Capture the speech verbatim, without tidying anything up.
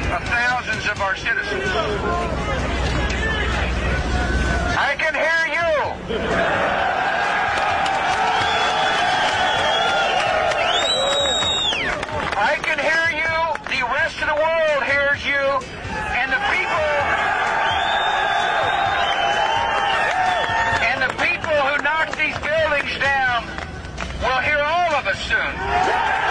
of thousands of our citizens. I can hear you. I can hear you. The rest of the world hears you. And the people, and the people who knock these buildings down will hear all of us soon.